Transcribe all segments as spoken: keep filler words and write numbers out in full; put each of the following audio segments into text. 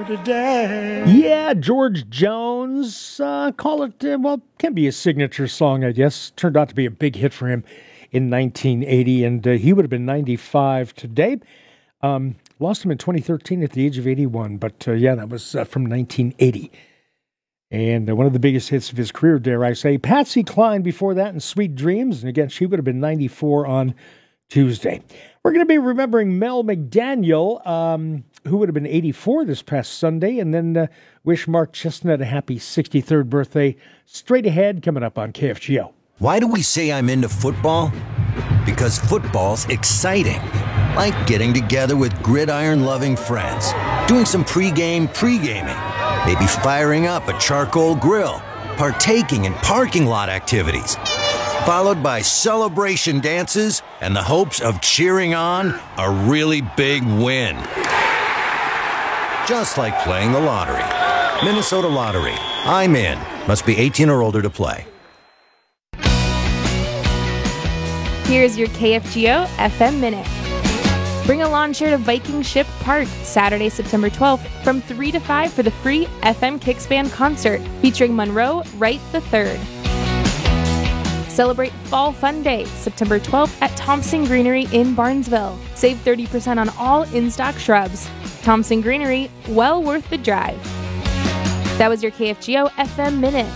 today. Yeah, George Jones, uh, call it, uh, well, can be a signature song, I guess. Turned out to be a big hit for him in nineteen eighty, and uh, he would have been ninety-five today. Um, lost him in twenty thirteen at the age of eighty-one, but uh, yeah, that was uh, from nineteen eighty. And uh, one of the biggest hits of his career, dare I say. Patsy Cline before that in Sweet Dreams, and again, she would have been ninety-four on Tuesday. We're going to be remembering Mel McDaniel, um, who would have been eighty-four this past Sunday, and then uh, wish Mark Chestnut a happy sixty-third birthday. Straight ahead, coming up on K F G O. Why do we say I'm into football? Because football's exciting. Like getting together with gridiron-loving friends, doing some pregame pre-gaming, maybe firing up a charcoal grill, partaking in parking lot activities, followed by celebration dances and the hopes of cheering on a really big win. Just like playing the lottery. Minnesota Lottery. I'm in. Must be eighteen or older to play. Here's your K F G O F M Minute. Bring a lawn chair to Viking Ship Park Saturday, September twelfth from three to five for the free F M Kicks Band concert featuring Monroe Wright the third. Celebrate Fall Fun Day, September twelfth at Thompson Greenery in Barnesville. Save thirty percent on all in-stock shrubs. Thompson Greenery, well worth the drive. That was your K F G O F M Minute.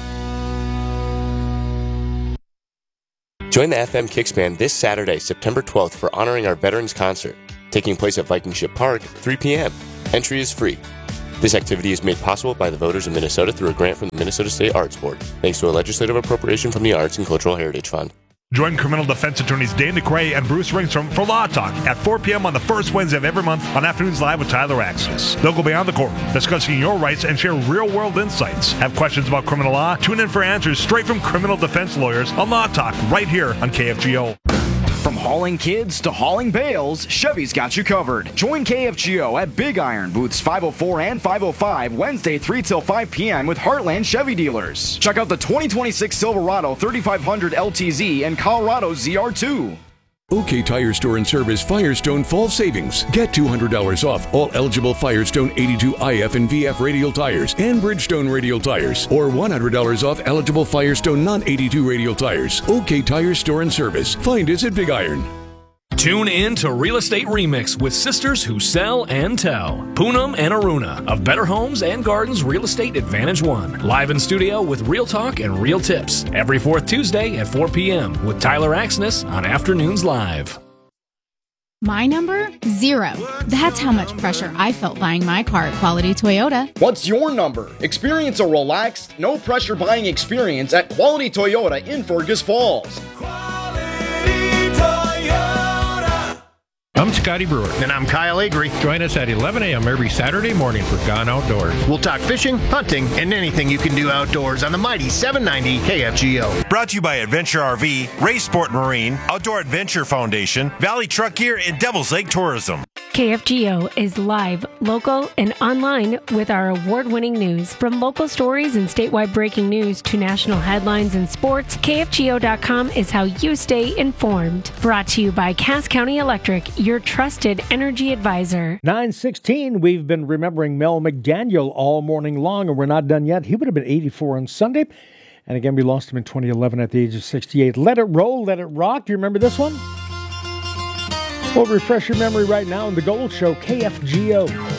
Join the F M Kicks Band this Saturday, September twelfth for Honoring Our Veterans Concert, taking place at Viking Ship Park, three p.m. Entry is free. This activity is made possible by the voters of Minnesota through a grant from the Minnesota State Arts Board, thanks to a legislative appropriation from the Arts and Cultural Heritage Fund. Join criminal defense attorneys Dane DeCray and Bruce Ringstrom for Law Talk at four p.m. on the first Wednesday of every month on Afternoons Live with Tyler Axis. They'll go beyond the courtroom, discussing your rights and share real-world insights. Have questions about criminal law? Tune in for answers straight from criminal defense lawyers on Law Talk right here on K F G O. From hauling kids to hauling bales, Chevy's got you covered. Join K F G O at Big Iron, booths five oh four and five oh five, Wednesday three till five p.m. with Heartland Chevy dealers. Check out the twenty twenty-six Silverado thirty-five hundred L T Z and Colorado Z R two. OK Tire Store and Service Firestone Fall Savings. Get two hundred dollars off all eligible Firestone eighty-two I F and V F radial tires and Bridgestone radial tires, or one hundred dollars off eligible Firestone non eighty-two radial tires. OK Tire Store and Service. Find us at Big Iron. Tune in to Real Estate Remix with sisters who sell and tell. Poonam and Aruna of Better Homes and Gardens Real Estate Advantage One. Live in studio with real talk and real tips. Every fourth Tuesday at four p.m. with Tyler Axness on Afternoons Live. My number? Zero. That's how much pressure I felt buying my car at Quality Toyota. What's your number? Experience a relaxed, no-pressure buying experience at Quality Toyota in Fergus Falls. I'm Scotty Brewer. And I'm Kyle Avery. Join us at eleven a.m. every Saturday morning for Gone Outdoors. We'll talk fishing, hunting, and anything you can do outdoors on the mighty seven ninety K F G O. Brought to you by Adventure R V, Ray Sport Marine, Outdoor Adventure Foundation, Valley Truck Gear, and Devil's Lake Tourism. K F G O is live, local, and online with our award-winning news. From local stories and statewide breaking news to national headlines and sports, K F G O dot com is how you stay informed. Brought to you by Cass County Electric, your trusted energy advisor. nine sixteen, we've been remembering Mel McDaniel all morning long, and we're not done yet. He would have been eighty-four on Sunday. And again, we lost him in twenty eleven at the age of sixty-eight. Let It Roll, Let It Rock. Do you remember this one? We'll refresh your memory right now on The Gold Show, K F G O.